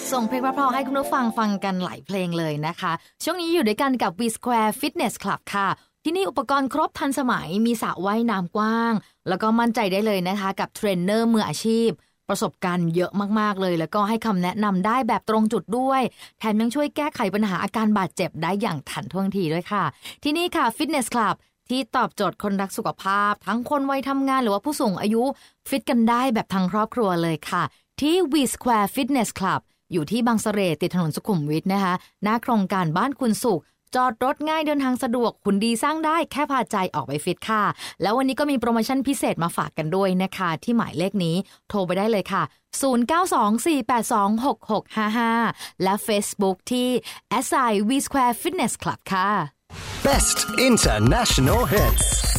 ส่งเพลงเพราะๆให้คุณผู้ฟังฟังกันหลายเพลงเลยนะคะช่วงนี้อยู่ด้วยกันกับ V Square Fitness Club ค่ะที่นี่อุปกรณ์ครบทันสมัยมีสระว่ายน้ำกว้างแล้วก็มั่นใจได้เลยนะคะกับเทรนเนอร์มืออาชีพประสบการณ์เยอะมากๆเลยแล้วก็ให้คำแนะนำได้แบบตรงจุดด้วยแถมยังช่วยแก้ไขปัญหาอาการบาดเจ็บได้อย่างทันท่วงทีด้วยค่ะที่นี่ค่ะ Fitness Club ที่ตอบโจทย์คนรักสุขภาพทั้งคนวัยทำงานหรือว่าผู้สูงอายุฟิตกันได้แบบทั้งครอบครัวเลยค่ะที่ V Square Fitness Club อยู่ที่บางเสร่ติดถนนสุขุมวิทนะคะหน้าโครงการบ้านคุณสุขจอดรถง่ายเดินทางสะดวกหุ่นดีสร้างได้แค่พาใจออกไปฟิตค่ะแล้ววันนี้ก็มีโปรโมชั่นพิเศษมาฝากกันด้วยนะคะที่หมายเลขนี้โทรไปได้เลยค่ะ0924826655และ Facebook ที่ @V Square Fitness Club ค่ะ Best International Hits